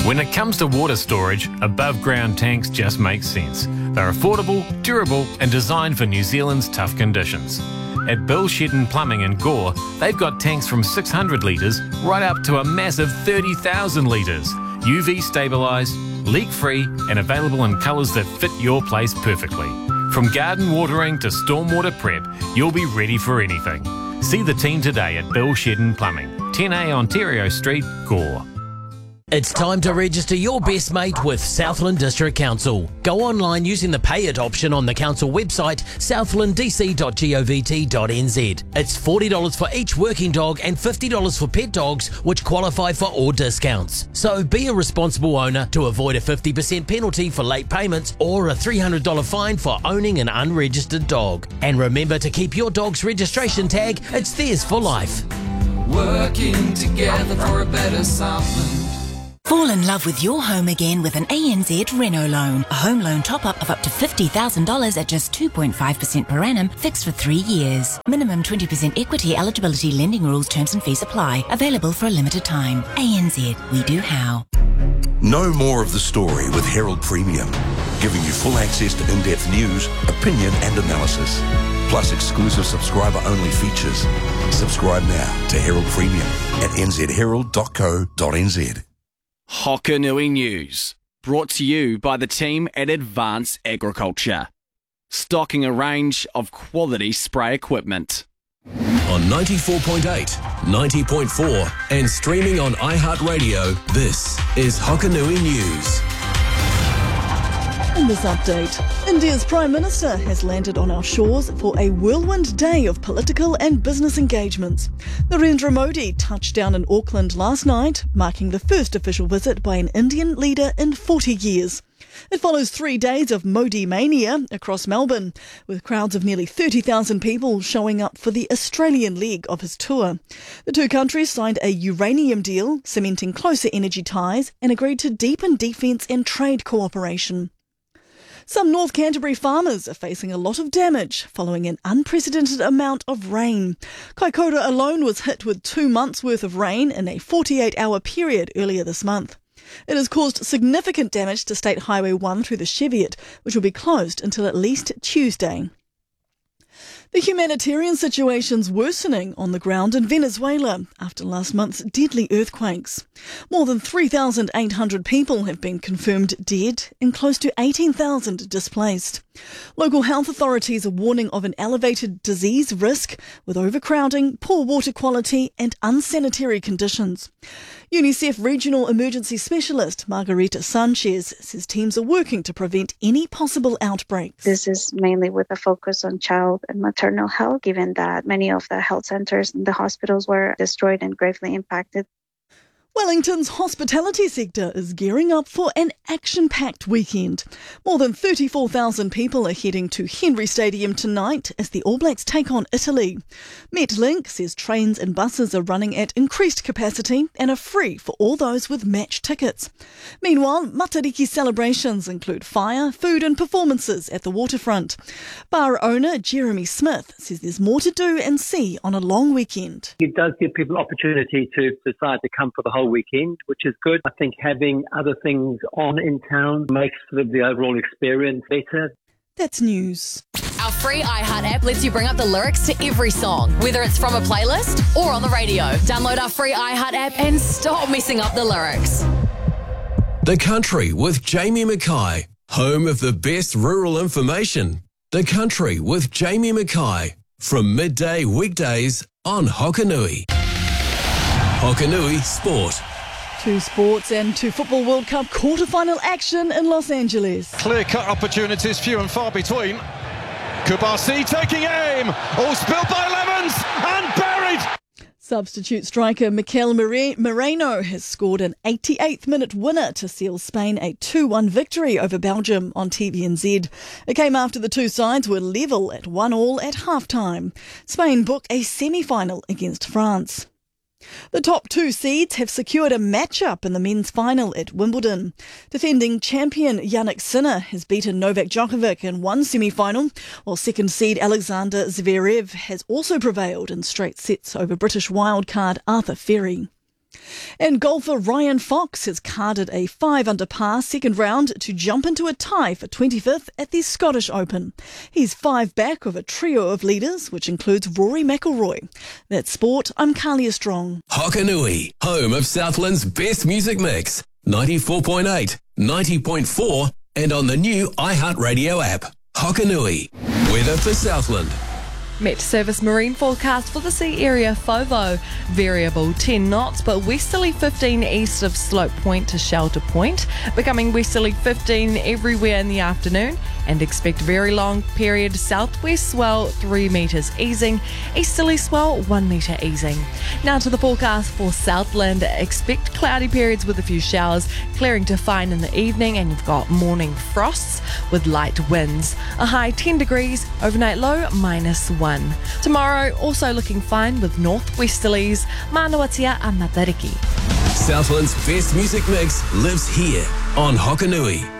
When it comes to water storage, above-ground tanks just make sense. They're affordable, durable and designed for New Zealand's tough conditions. At Bill Shedden Plumbing in Gore, they've got tanks from 600 litres right up to a massive 30,000 litres. UV stabilised, leak-free and available in colours that fit your place perfectly. From garden watering to stormwater prep, you'll be ready for anything. See the team today at Bill Shedden Plumbing, 10A Ontario Street, Gore. It's time to register your best mate with Southland District Council. Go online using the Pay It option on the council website, southlanddc.govt.nz. It's $40 for each working dog and $50 for pet dogs, which qualify for all discounts. So be a responsible owner to avoid a 50% penalty for late payments or a $300 fine for owning an unregistered dog. And remember to keep your dog's registration tag. It's theirs for life. Working together for a better Southland. Fall in love with your home again with an ANZ Reno loan. A home loan top-up of up to $50,000 at just 2.5% per annum, fixed for 3 years. Minimum 20% equity eligibility, lending rules, terms and fees apply. Available for a limited time. ANZ, we do how. Know more of the story with Herald Premium, giving you full access to in-depth news, opinion and analysis, plus exclusive subscriber-only features. Subscribe now to Herald Premium at nzherald.co.nz. Hokanui News, brought to you by the team at Advance Agriculture, stocking a range of quality spray equipment. On 94.8, 90.4 and streaming on iHeartRadio, this is Hokanui News. In this update, India's Prime Minister has landed on our shores for a whirlwind day of political and business engagements. Narendra Modi touched down in Auckland last night, marking the first official visit by an Indian leader in 40 years. It follows 3 days of Modi mania across Melbourne, with crowds of nearly 30,000 people showing up for the Australian leg of his tour. The two countries signed a uranium deal, cementing closer energy ties, and agreed to deepen defence and trade cooperation. Some North Canterbury farmers are facing a lot of damage following an unprecedented amount of rain. Kaikoura alone was hit with 2 months' worth of rain in a 48-hour period earlier this month. It has caused significant damage to State Highway 1 through the Cheviot, which will be closed until at least Tuesday. The humanitarian situation's worsening on the ground in Venezuela after last month's deadly earthquakes. More than 3,800 people have been confirmed dead and close to 18,000 displaced. Local health authorities are warning of an elevated disease risk with overcrowding, poor water quality and unsanitary conditions. UNICEF Regional Emergency Specialist Margarita Sanchez says teams are working to prevent any possible outbreaks. This is mainly with a focus on child and maternal health, given that many of the health centres and the hospitals were destroyed and gravely impacted. Wellington's hospitality sector is gearing up for an action-packed weekend. More than 34,000 people are heading to Henry Stadium tonight as the All Blacks take on Italy. Metlink says trains and buses are running at increased capacity and are free for all those with match tickets. Meanwhile, Matariki celebrations include fire, food and performances at the waterfront. Bar owner Jeremy Smith says there's more to do and see on a long weekend. It does give people opportunity to decide to come for the whole weekend, which is good. I think having other things on in town makes the overall experience better. That's news. Our free iHeart app lets you bring up the lyrics to every song, whether it's from a playlist or on the radio. Download our free iHeart app and stop messing up the lyrics. The Country with Jamie Mackay, home of the best rural information. The Country with Jamie Mackay, from midday weekdays on Hokanui. Hokanui Sport. To sports and to Football World Cup quarter-final action in Los Angeles. Clear-cut opportunities, few and far between. Kubasi taking aim. All spilled by Lemons and buried. Substitute striker Mikel Moreno has scored an 88th minute winner to seal Spain a 2-1 victory over Belgium on TVNZ. It came after the two sides were level at 1-1 at half-time. Spain book a semi-final against France. The top two seeds have secured a match-up in the men's final at Wimbledon. Defending champion Jannik Sinner has beaten Novak Djokovic in one semi-final, while second seed Alexander Zverev has also prevailed in straight sets over British wildcard Arthur Ferry. And golfer Ryan Fox has carded a 5-under par second round to jump into a tie for 25th at the Scottish Open. He's 5 back of a trio of leaders, which includes Rory McIlroy. That's sport. I'm Kalia Strong. Hokanui, home of Southland's best music mix. 94.8, 90.4 and on the new iHeartRadio app. Hokanui, weather for Southland. Met Service marine forecast for the sea area, FOVO. Variable 10 knots, but westerly 15 east of Slope Point to Shelter Point, becoming westerly 15 everywhere in the afternoon, and expect very long period southwest swell 3 metres easing, easterly swell 1 metre easing. Now to the forecast for Southland. Expect cloudy periods with a few showers, clearing to fine in the evening, and you've got morning frosts with light winds. A high 10 degrees, overnight low -1. Tomorrow, also looking fine with northwesterlies, Manawatia and Matariki. Southland's best music mix lives here on Hokanui.